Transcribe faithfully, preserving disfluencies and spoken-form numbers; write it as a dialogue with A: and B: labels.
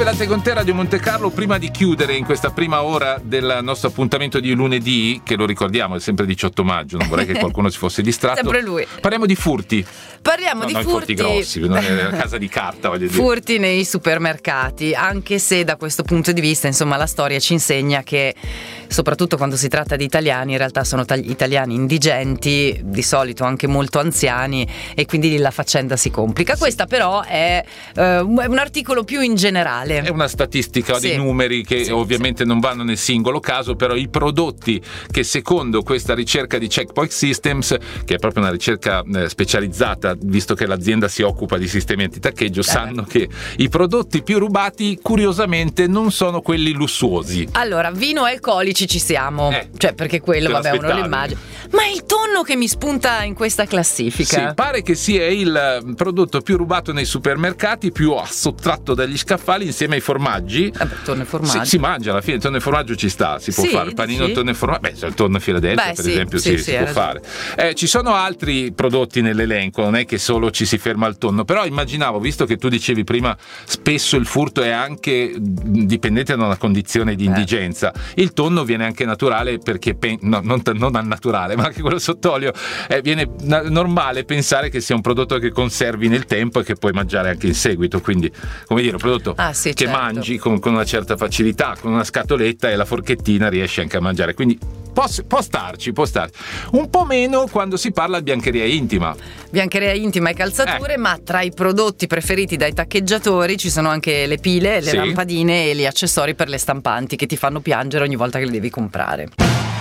A: Peppe Latte con te, Radio Monte Carlo. Prima di chiudere in questa prima ora del nostro appuntamento di lunedì, che lo ricordiamo è sempre diciotto maggio, non vorrei che qualcuno si fosse distratto.
B: Sempre lui.
A: Parliamo di furti.
B: Parliamo
A: no,
B: di
A: no,
B: furti.
A: furti grossi, non è una casa di carta, voglio dire.
B: Furti nei supermercati, anche se da questo punto di vista, insomma, la storia ci insegna che soprattutto quando si tratta di italiani, in realtà sono tagli- italiani indigenti, di solito anche molto anziani, e quindi lì la faccenda si complica. Questa però è eh, un articolo più in generale.
A: È una statistica,
B: sì.
A: dei numeri che
B: sì,
A: ovviamente
B: sì.
A: non vanno nel singolo caso, però i prodotti che secondo questa ricerca di Checkpoint Systems, che è proprio una ricerca eh, specializzata, visto che l'azienda si occupa di sistemi antitaccheggio, eh. sanno che i prodotti più rubati curiosamente non sono quelli lussuosi.
B: Allora, vino e alcolici ci siamo,
A: eh,
B: cioè perché quello vabbè uno lo immagina, ma il tonno che mi spunta in questa classifica.
A: Sì, pare che sia il prodotto più rubato nei supermercati, più sottratto dagli scaffali insieme ai formaggi.
B: Vabbè, tonno e formaggio.
A: Si, si mangia alla fine, il tonno e formaggio ci sta, si può
B: sì,
A: fare il panino
B: sì.
A: tonno e formaggio, beh, il tonno Filadelfia
B: Beh,
A: per
B: sì,
A: esempio
B: sì,
A: si,
B: sì,
A: si può fare. Eh, ci sono altri prodotti nell'elenco, non è che solo ci si ferma al tonno, però immaginavo, visto che tu dicevi prima spesso il furto è anche dipendente da una condizione di indigenza, eh. il tonno viene anche naturale perché pen- no, non, non al naturale, ma anche quello sott'olio, eh, viene na- normale pensare che sia un prodotto che conservi nel tempo e che puoi mangiare anche in seguito, quindi come dire un prodotto
B: ah, sì,
A: che
B: certo.
A: mangi con, con una certa facilità, con una scatoletta e la forchettina riesci anche a mangiare, quindi può, può starci, può starci un po' meno quando si parla di biancheria intima
B: biancheria intima e calzature,
A: eh.
B: ma tra i prodotti preferiti dai taccheggiatori ci sono anche le pile, le
A: sì.
B: lampadine e gli accessori per le stampanti che ti fanno piangere ogni volta che le devi comprare.